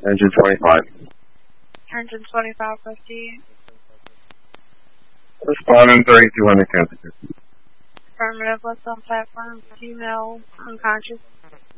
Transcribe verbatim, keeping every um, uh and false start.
Engine twenty-five. Engine twenty-five fifty. Responding thirty-two hundred Kansas. Affirmative, left on platform, female, unconscious.